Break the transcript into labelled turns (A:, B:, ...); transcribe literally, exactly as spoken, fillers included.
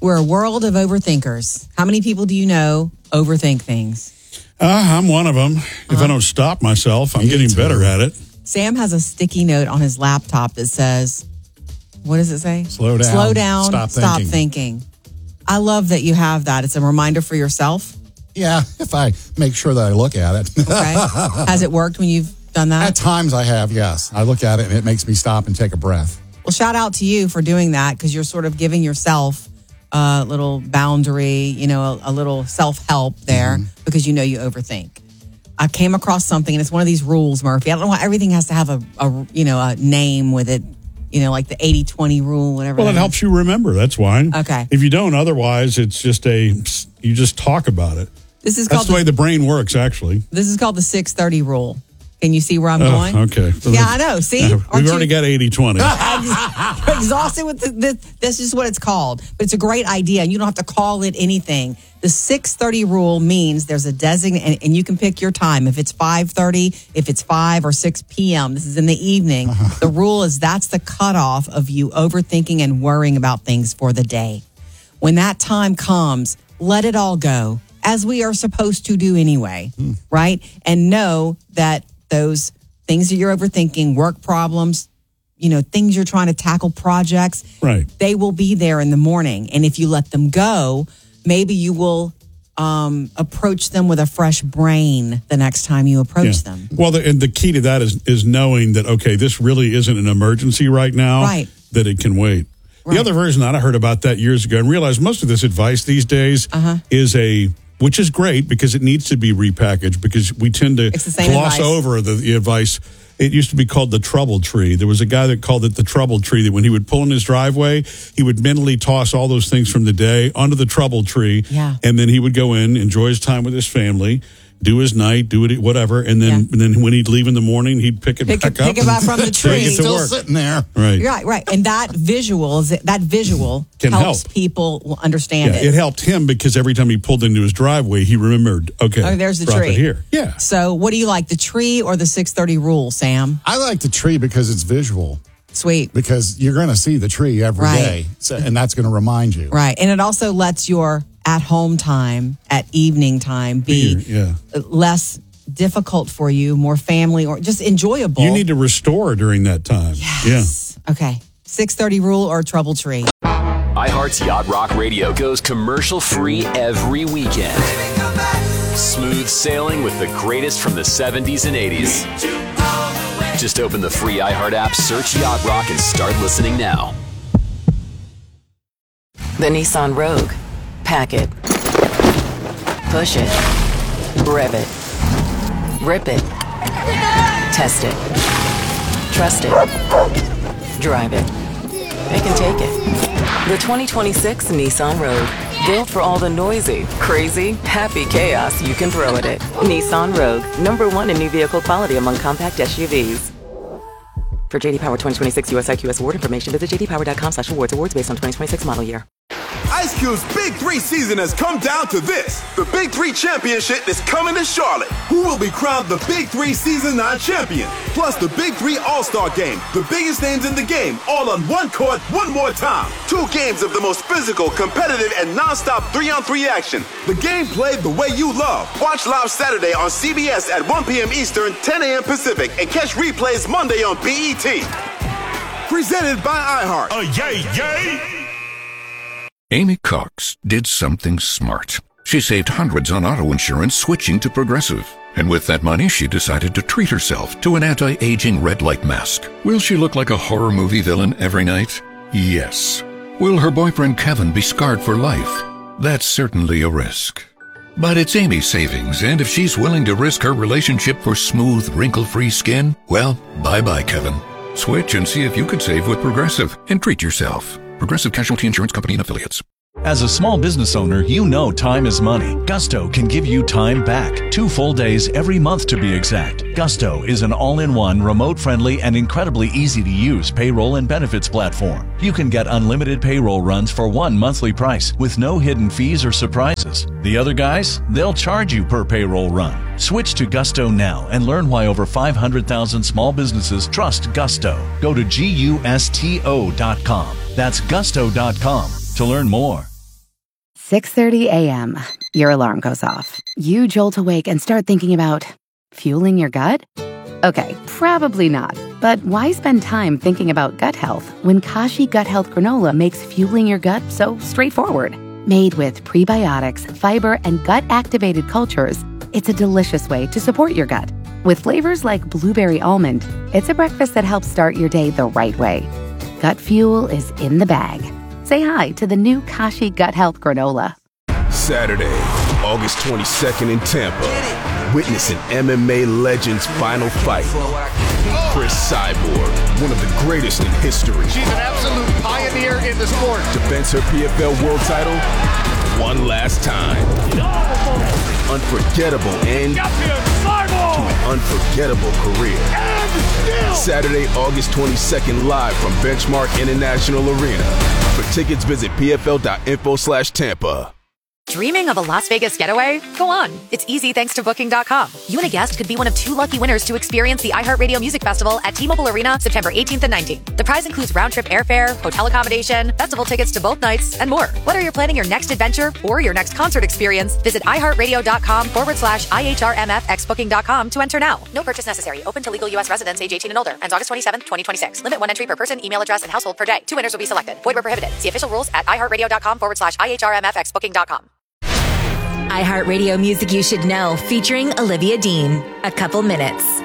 A: We're a world of overthinkers. How many people do you know overthink things?
B: Uh, I'm one of them. Uh-huh. If I don't stop myself, I'm
C: Me
B: getting
C: too.
B: better at it.
A: Sam has a sticky note on his laptop that says, what does it say?
C: Slow down.
A: Slow down.
C: Stop
A: Stop
C: thinking.
A: thinking. I love that you have that. It's a reminder for yourself.
C: Yeah, if I make sure that I look at it.
A: Okay. Has it worked when you've done that?
C: At times I have, yes. I look at it and it makes me stop and take a breath.
A: Well, shout out to you for doing that because you're sort of giving yourself a little boundary, you know, a, a little self-help there mm-hmm. because you know you overthink. I came across something, and it's one of these rules, Murphy. I don't know why everything has to have a, a you know, a name with it, you know, like the eighty twenty rule, whatever.
B: Well, it helps you remember. That's why.
A: Okay.
B: If you don't, otherwise, it's just a, you just talk about it.
A: This is
B: That's
A: called
B: the way the brain works, actually.
A: This is called the six thirty rule. Can you see where I'm
B: oh,
A: going?
B: Okay.
A: Yeah, I know. See?
B: Uh, we've already you? got eighty twenty.
A: You're exhausted with the, this. This is what it's called. But it's a great idea, and you don't have to call it anything. The six thirty rule means there's a designated, and, and you can pick your time. If it's five thirty, if it's five or six p.m., this is in the evening. Uh-huh. The rule is that's the cutoff of you overthinking and worrying about things for the day. When that time comes, let it all go, as we are supposed to do anyway, mm. right? And know that those things that you're overthinking, work problems, you know, things you're trying to tackle, projects,
B: right?
A: They will be there in the morning. And if you let them go, maybe you will um, approach them with a fresh brain the next time you approach
B: yeah.
A: them.
B: Well, the, and the key to that is is knowing that, okay, this really isn't an emergency right now,
A: right? That
B: it can wait.
A: Right.
B: The other version that I heard about that years ago and realized most of this advice these days uh-huh. is a, which is great because it needs to be repackaged because we tend to gloss
A: advice.
B: over the, the advice. It used to be called the trouble tree. There was a guy that called it the trouble tree, that when he would pull in his driveway, he would mentally toss all those things from the day onto the trouble tree.
A: Yeah.
B: And then he would go in, enjoy his time with his family, do his night, do it, whatever. And then, yeah. and then when he'd leave in the morning, he'd pick it
A: pick
B: back
A: it,
B: up.
A: Pick it back from the tree.
C: Still sitting there.
B: Right.
A: Right, right. And that visual, that visual
B: Can
A: helps
B: help.
A: people understand
B: yeah,
A: it.
B: It helped him because every time he pulled into his driveway, he remembered, okay,
A: oh, there's the
B: drop
A: tree.
B: it here. Yeah.
A: So what do you like, the tree or the six thirty rule, Sam?
C: I like the tree because it's visual.
A: Sweet.
C: Because you're going to see the tree every
A: right.
C: day, so, and that's going to remind you.
A: Right. And it also lets your at-home time, at evening time, be
B: yeah.
A: less difficult for you, more family, or just enjoyable.
B: You need to restore during that time.
A: Yes. Yeah. Okay. six thirty rule or trouble tree.
D: iHeart's Yacht Rock Radio goes commercial-free every weekend. Smooth sailing with the greatest from the seventies and eighties. Just open the free iHeart app, search Yacht Rock, and start listening now.
E: The Nissan Rogue. Pack it. Push it. Rev it. Rip it. Test it. Trust it. Drive it. They can take it. The twenty twenty-six Nissan Rogue. Built for all the noisy, crazy, happy chaos you can throw at it. Nissan Rogue. Number one in new vehicle quality among compact S U Vs. For J D Power twenty twenty-six U S I Q S award information, visit j d power dot com slash awards. Awards based on twenty twenty-six model year.
F: Ice Cube's Big Three season has come down to this. The Big Three Championship is coming to Charlotte. Who will be crowned the Big Three Season nine champion? Plus the Big Three All-Star Game. The biggest names in the game, all on one court, one more time. Two games of the most physical, competitive, and non-stop three-on-three action. The game played the way you love. Watch live Saturday on C B S at one p.m. Eastern, ten a.m. Pacific, and catch replays Monday on B E T. Presented by iHeart.
G: Oh, yay, yay! Amy Cox did something smart. She saved hundreds on auto insurance switching to Progressive. And with that money, she decided to treat herself to an anti-aging red light mask. Will she look like a horror movie villain every night? Yes. Will her boyfriend Kevin be scarred for life? That's certainly a risk. But it's Amy's savings, and if she's willing to risk her relationship for smooth, wrinkle-free skin, well, bye-bye, Kevin. Switch and see if you could save with Progressive and treat yourself. Progressive Casualty Insurance Company and Affiliates.
H: As a small business owner, you know time is money. Gusto can give you time back. Two full days every month to be exact. Gusto is an all-in-one, remote-friendly, and incredibly easy-to-use payroll and benefits platform. You can get unlimited payroll runs for one monthly price with no hidden fees or surprises. The other guys, they'll charge you per payroll run. Switch to Gusto now and learn why over five hundred thousand small businesses trust Gusto. Go to gusto dot com. That's gusto dot com to learn more.
I: six thirty a.m., your alarm goes off. You jolt awake and start thinking about fueling your gut? Okay, probably not. But why spend time thinking about gut health when Kashi Gut Health Granola makes fueling your gut so straightforward? Made with prebiotics, fiber, and gut-activated cultures, it's a delicious way to support your gut. With flavors like blueberry almond, it's a breakfast that helps start your day the right way. Gut fuel is in the bag. Say hi to the new Kashi Gut Health Granola.
F: Saturday, August twenty-second in Tampa. Witness an M M A legend's final fight. Chris Cyborg, one of the greatest in history.
J: She's an absolute pioneer in the sport.
F: Defends her P F L world title one last time. Unforgettable end to an unforgettable career. Saturday, August twenty-second, live from Benchmark International Arena. For tickets, visit pfl.info slash Tampa.
K: Dreaming of a Las Vegas getaway? Go on. It's easy thanks to Booking dot com. You and a guest could be one of two lucky winners to experience the iHeartRadio Music Festival at T-Mobile Arena September eighteenth and nineteenth. The prize includes round-trip airfare, hotel accommodation, festival tickets to both nights, and more. Whether you're planning your next adventure or your next concert experience, visit iHeartRadio.com forward slash IHRMFX Booking dot com to enter now. No purchase necessary. Open to legal U S residents age eighteen and older. Ends August twenty-seventh, twenty twenty-six. Limit one entry per person, email address, and household per day. Two winners will be selected. Void where prohibited. See official rules at iHeartRadio.com forward slash IHRMFX Booking dot com.
L: iHeartRadio Music You Should Know, featuring Olivia Dean. A Couple Minutes.